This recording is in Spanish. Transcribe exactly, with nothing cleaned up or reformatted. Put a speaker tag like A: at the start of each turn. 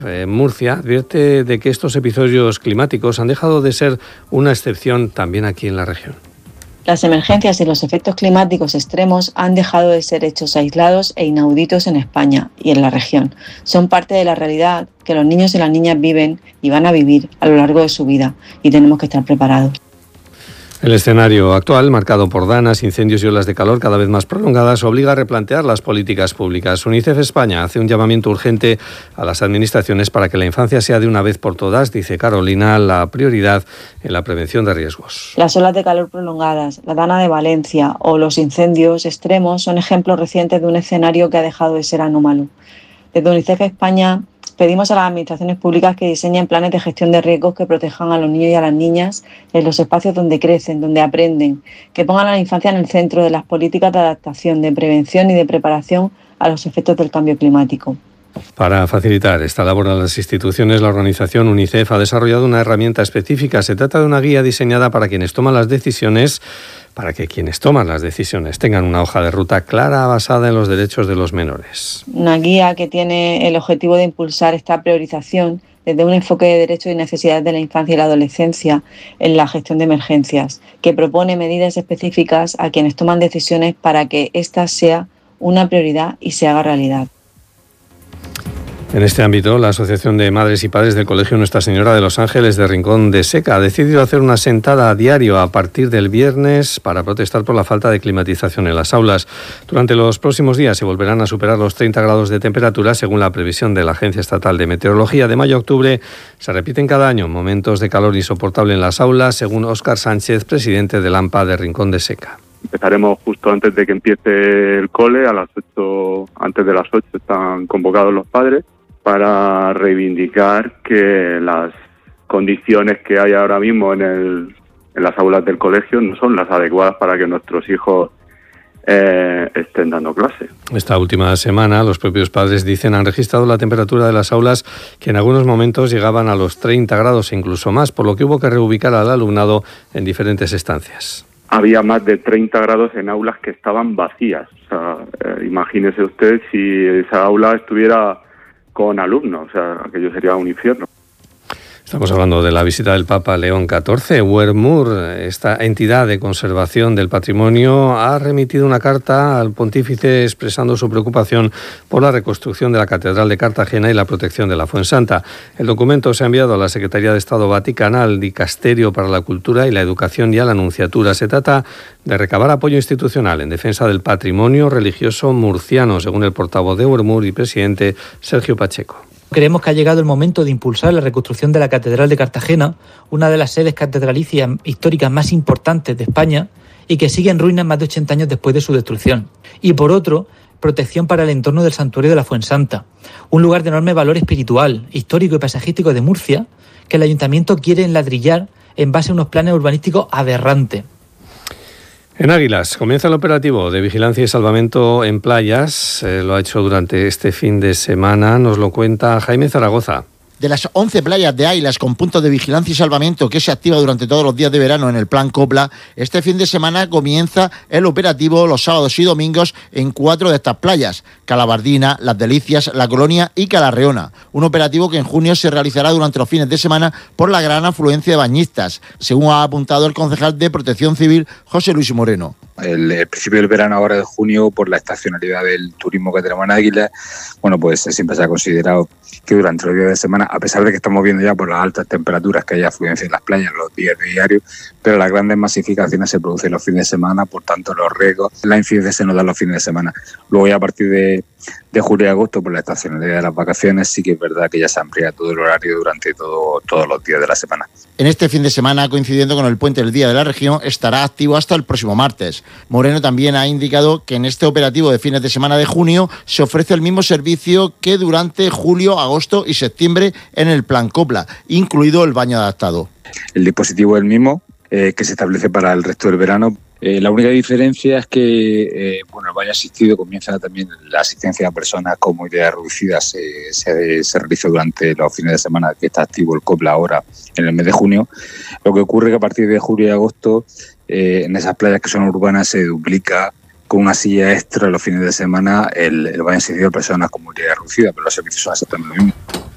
A: Eh, Murcia advierte de que estos episodios climáticos han dejado de ser una excepción también aquí en la región.
B: Las emergencias y los efectos climáticos extremos han dejado de ser hechos aislados e inauditos en España y en la región. Son parte de la realidad que los niños y las niñas viven y van a vivir a lo largo de su vida, y tenemos que estar preparados.
A: El escenario actual, marcado por danas, incendios y olas de calor cada vez más prolongadas, obliga a replantear las políticas públicas. UNICEF España hace un llamamiento urgente a las administraciones para que la infancia sea de una vez por todas, dice Carolina, la prioridad en la prevención de riesgos.
B: Las olas de calor prolongadas, la dana de Valencia o los incendios extremos son ejemplos recientes de un escenario que ha dejado de ser anómalo. Desde UNICEF España pedimos a las administraciones públicas que diseñen planes de gestión de riesgos que protejan a los niños y a las niñas en los espacios donde crecen, donde aprenden, que pongan a la infancia en el centro de las políticas de adaptación, de prevención y de preparación a los efectos del cambio climático.
A: Para facilitar esta labor a las instituciones, la organización UNICEF ha desarrollado una herramienta específica. Se trata de una guía diseñada para quienes toman las decisiones, para que quienes toman las decisiones tengan una hoja de ruta clara basada en los derechos de los menores.
B: Una guía que tiene el objetivo de impulsar esta priorización desde un enfoque de derechos y necesidades de la infancia y la adolescencia en la gestión de emergencias, que propone medidas específicas a quienes toman decisiones para que esta sea una prioridad y se haga realidad.
A: En este ámbito, la Asociación de Madres y Padres del Colegio Nuestra Señora de los Ángeles de Rincón de Seca ha decidido hacer una sentada a diario a partir del viernes para protestar por la falta de climatización en las aulas. Durante los próximos días se volverán a superar los treinta grados de temperatura según la previsión de la Agencia Estatal de Meteorología. De mayo a octubre se repiten cada año momentos de calor insoportable en las aulas, según Óscar Sánchez, presidente del AMPA de Rincón de Seca.
C: Empezaremos justo antes de que empiece el cole, a las ocho, antes de las ocho están convocados los padres, para reivindicar que las condiciones que hay ahora mismo en, el, en las aulas del colegio no son las adecuadas para que nuestros hijos eh, estén dando clase.
A: Esta última semana los propios padres dicen han registrado la temperatura de las aulas que en algunos momentos llegaban a los treinta grados e incluso más, por lo que hubo que reubicar al alumnado en diferentes estancias.
C: Había más de treinta grados en aulas que estaban vacías. O sea, eh, imagínese usted si esa aula estuviera con alumnos, o sea, aquello sería un infierno.
A: Estamos hablando de la visita del Papa León catorce. Wermur, esta entidad de conservación del patrimonio, ha remitido una carta al pontífice expresando su preocupación por la reconstrucción de la Catedral de Cartagena y la protección de la Fuensanta. El documento se ha enviado a la Secretaría de Estado Vaticana, al Dicasterio para la Cultura y la Educación y a la Nunciatura. Se trata de recabar apoyo institucional en defensa del patrimonio religioso murciano, según el portavoz de Wermur y presidente Sergio Pacheco.
D: Creemos que ha llegado el momento de impulsar la reconstrucción de la Catedral de Cartagena, una de las sedes catedralicias históricas más importantes de España y que sigue en ruinas más de ochenta años después de su destrucción. Y por otro, protección para el entorno del santuario de la Fuensanta, un lugar de enorme valor espiritual, histórico y paisajístico de Murcia, que el ayuntamiento quiere enladrillar en base a unos planes urbanísticos aberrantes.
A: En Águilas comienza el operativo de vigilancia y salvamento en playas. Eh, lo ha hecho durante este fin de semana. Nos lo cuenta Jaime Zaragoza.
E: De las once playas de Águilas con puntos de vigilancia y salvamento que se activa durante todos los días de verano en el Plan Copla, este fin de semana comienza el operativo los sábados y domingos en cuatro de estas playas: Calabardina, Las Delicias, La Colonia y Calarreona. Un operativo que en junio se realizará durante los fines de semana por la gran afluencia de bañistas, según ha apuntado el concejal de Protección Civil, José Luis Moreno.
F: El, el principio del verano ahora de junio, por la estacionalidad del turismo que tenemos en Águilas, bueno, pues siempre se ha considerado que durante los días de semana, a pesar de que estamos viendo ya por las altas temperaturas que hay afluencia en las playas los días de diario, pero las grandes masificaciones se producen los fines de semana, por tanto los riesgos, la incidencia se nos da los fines de semana. Luego ya a partir de, de julio y agosto, por la estacionalidad de las vacaciones, sí que es verdad que ya se amplía todo el horario durante todo, todos los días de la semana.
E: En este fin de semana, coincidiendo con el puente del Día de la Región, estará activo hasta el próximo martes. Moreno también ha indicado que en este operativo de fines de semana de junio se ofrece el mismo servicio que durante julio, agosto y septiembre en el Plan Copla, incluido el baño adaptado.
F: El dispositivo es el mismo eh, que se establece para el resto del verano. Eh, la única diferencia es que eh, bueno, el baño asistido comienza también la asistencia a personas con movilidad reducida, se, se, se realiza durante los fines de semana que está activo el Copla ahora en el mes de junio. Lo que ocurre es que a partir de julio y agosto eh, en esas playas que son urbanas se duplica con una silla extra los fines de semana el, el baño asistido a personas con movilidad reducida, pero los servicios son exactamente los mismos.